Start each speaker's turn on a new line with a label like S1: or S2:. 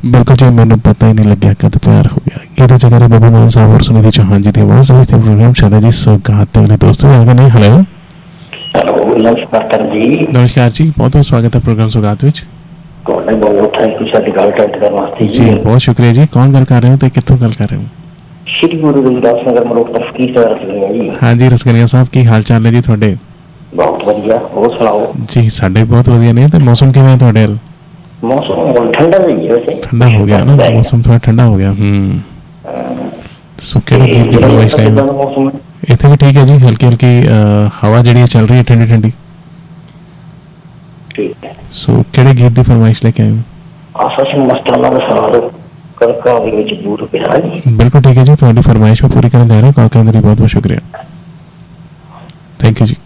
S1: बिल्कुल जी, मैंने पता ही नहीं लग्या कद प्यार हो गया। ਇਹਦੇ ਚ ਅਗਰ ਬੱਬੂ ਮਾਨ ਸਾਹਿਬ और सुनिधि चौहान जी ਦੀ आवाज़ ਵਿੱਚ प्रोग्राम चल रहा जी सौगात वाले दोस्तों आगे नहीं। हेलो
S2: हेलो नमस्कार जी।
S1: नमस्कार जी, बहुत बहुत स्वागत है प्रोग्राम सौगात ਵਿੱਚ।
S2: ਤੁਹਾਡਾ ਬਹੁਤ ਥੈਂਕ ਯੂ ਸਾਡੀ ਗੱਲ ਕਰਨ ਵਾਸਤੇ
S1: ਜੀ ਬਹੁਤ ਸ਼ੁਕਰੀਆ ਜੀ। ਕੌਣ ਗੱਲ ਕਰ ਰਹੇ ਹੋ ਤੇ ਕਿੱਥੋਂ ਗੱਲ ਕਰ ਰਹੇ ਹੋ?
S2: ਸ਼੍ਰੀ ਗੁਰੂ ਰਵਿਦਾਸ ਨਗਰ ਮਲੋਟ ਤੋਂ ਫਕੀਰ ਸਾਹਿਬ ਰਸਗਨੀਆ ਜੀ।
S1: ਹਾਂਜੀ ਰਸਗਨੀਆ ਸਾਹਿਬ, ਕੀ ਹਾਲ ਚਾਲ ਹੈ ਜੀ ਤੁਹਾਡੇ?
S2: ਬਹੁਤ ਵਧੀਆ, ਹੋਰ ਸੁਣਾਓ
S1: ਜੀ? ਸਾਡੇ ਬਹੁਤ ਵਧੀਆ ਨੇ। ਤੇ ਮੌਸਮ ਕਿਵੇਂ ਹੈ ਤੁਹਾਡੇ?
S2: ਮੌਸਮ ਠੰਡਾ ਹੀ ਹੈ ਵੈਸੇ,
S1: ਠੰਡਾ ਹੋ ਗਿਆ ਨਾ ਮੌਸਮ, ਥੋੜਾ ਠੰਡਾ ਹੋ ਗਿਆ। ਸੋ ਕਿਹੜੇ ਗੀਤ ਦੀ ਫਰਮਾਇਸ਼ ਹੈ? ਇੱਥੇ ਵੀ ਠੀਕ ਹੈ ਜੀ, ਹਲਕੀ ਹਲਕੀ ਹਵਾ ਜਿਹੜੀ ਚੱਲ ਰਹੀ ਹੈ ਠੰਡੀ ਠੰਡੀ।
S2: ਠੀਕ ਹੈ।
S1: ਸੋ ਕਿਹੜੇ ਗੀਤ ਦੀ ਫਰਮਾਇਸ਼ ਲੈ ਕੇ ਆਏ ਹੋ?
S2: ਆਸਾ ਸਿੰਘ ਮਸਤਾਨਾ ਦਾ ਸਾਥ ਕਰਕਾ ਦੇ ਵਿੱਚ ਬੂਟ ਪਿਆ ਜੀ।
S1: ਬਿਲਕੁਲ ਠੀਕ ਹੈ ਜੀ, ਤੁਹਾਡੀ ਫਰਮਾਇਸ਼ ਮੈਂ ਪੂਰੀ ਕਰਨ ਜਾ ਰਿਹਾ। ਕਾਲ ਕਰਨ ਲਈ ਬਹੁਤ ਬਹੁਤ ਸ਼ੁਕਰੀਆ। ਥੈਂਕ ਯੂ ਜੀ।